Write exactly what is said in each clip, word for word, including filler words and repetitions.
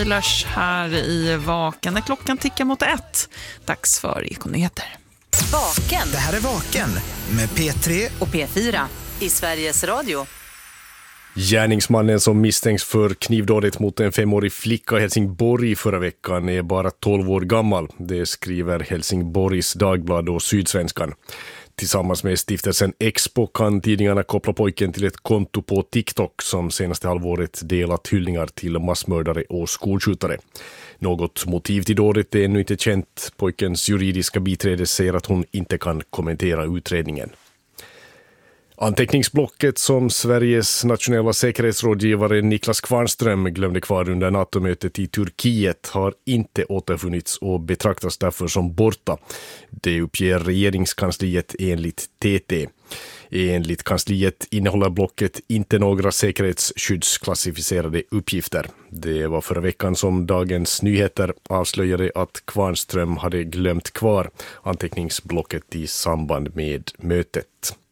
Lars här i Vaken när klockan tickar mot ett. Dags för Ekonyheter. Vaken. Det här är Vaken med P tre och P fyra i Sveriges Radio. Gärningsmannen som misstänks för knivdådet mot en femårig flicka i Helsingborg förra veckan är bara tolv år gammal. Det skriver Helsingborgs Dagblad och Sydsvenskan. Tillsammans med stiftelsen Expo kan tidningarna koppla pojken till ett konto på TikTok som senaste halvåret delat hyllningar till massmördare och skolskjutare. Något motiv till dådet är ännu inte känt. Pojkens juridiska biträde säger att hon inte kan kommentera utredningen. Anteckningsblocket som Sveriges nationella säkerhetsrådgivare Niklas Kvarnström glömde kvar under NATO-mötet i Turkiet har inte återfunnits och betraktas därför som borta. Det uppger regeringskansliet enligt T T. Enligt kansliet innehåller blocket inte några säkerhetsskyddsklassificerade uppgifter. Det var förra veckan som Dagens Nyheter avslöjade att Kvarnström hade glömt kvar anteckningsblocket i samband med mötet.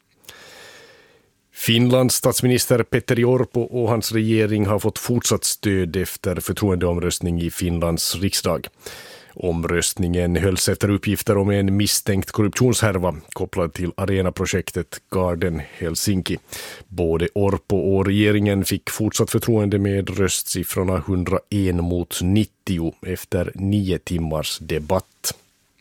Finlands statsminister Petteri Orpo och hans regering har fått fortsatt stöd efter förtroendeomröstning i Finlands riksdag. Omröstningen hölls efter uppgifter om en misstänkt korruptionshärva kopplad till arenaprojektet Garden Helsinki. Både Orpo och regeringen fick fortsatt förtroende med röstsiffrorna hundraen mot nittio efter nio timmars debatt.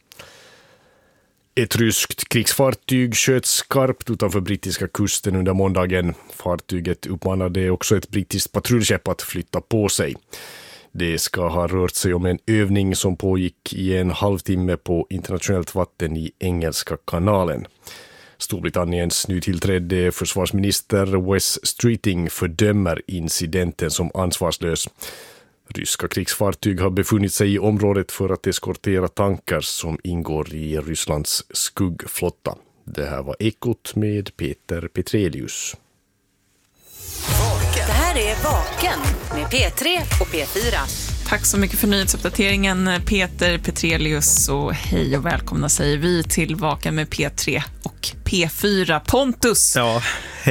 Ett ryskt krigsfartyg sköt skarpt utanför brittiska kusten under måndagen. Fartyget uppmanade också ett brittiskt patrullskepp att flytta på sig. Det ska ha rört sig om en övning som pågick i en halvtimme på internationellt vatten i Engelska kanalen. Storbritanniens nytillträdde försvarsminister Wes Streeting fördömer incidenten som ansvarslös. Ryska krigsfartyg har befunnit sig i området för att eskortera tankar som ingår i Rysslands skuggflotta. Det här var Ekot med Peter Petrelius. Det här är Vaken med P tre och P fyra. Tack så mycket för nyhetsuppdateringen Peter Petrelius och hej och välkomna säger vi till Vaken med P tre och P fyra. Pontus! Ja.